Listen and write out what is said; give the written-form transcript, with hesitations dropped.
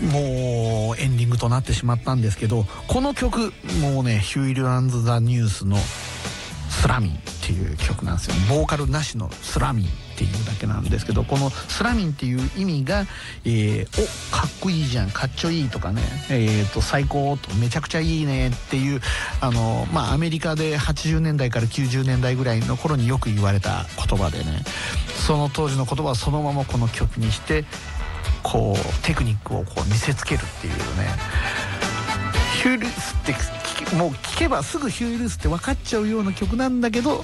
もうエンディングとなってしまったんですけど、この曲もうねヒューイル&ザ・ニュースのスラミンっていう曲なんですよ。ボーカルなしのスラミンっていうだけなんですけど、このスラミンっていう意味が、かっこいいじゃん、かっちょいいとかね、最高とめちゃくちゃいいねっていうアメリカで80年代から90年代ぐらいの頃によく言われた言葉でね、その当時の言葉をそのままこの曲にしてこうテクニックをこう見せつけるっていうね。ヒューイルスってもう聴けばすぐヒューイルスって分かっちゃうような曲なんだけど、